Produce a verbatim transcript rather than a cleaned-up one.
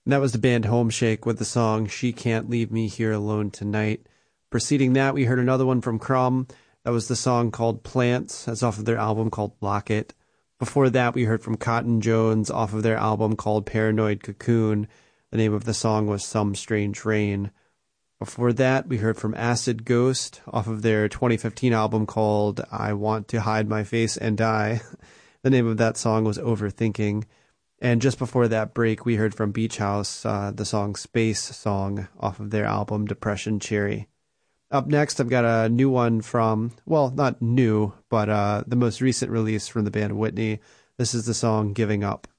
And that was the band Homeshake with the song She Can't Leave Me Here Alone Tonight. Preceding that, we heard another one from Crumb. That was the song called Plants. That's off of their album called Block It. Before that, we heard from Cotton Jones off of their album called Paranoid Cocoon. The name of the song was Some Strange Rain. Before that, we heard from Acid Ghost off of their twenty fifteen album called I Want to Hide My Face and Die. The name of that song was Overthinking. And just before that break, we heard from Beach House, uh, the song Space Song off of their album Depression Cherry. Up next, I've got a new one from, well, not new, but uh, the most recent release from the band Whitney. This is the song Giving Up.